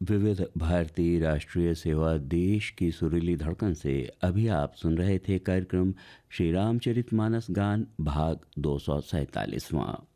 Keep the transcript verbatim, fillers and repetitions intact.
विविध भारती राष्ट्रीय सेवा देश की सुरीली धड़कन से अभी आप सुन रहे थे कार्यक्रम श्री रामचरितमानस गान भाग दो सौ सैतालीसवां।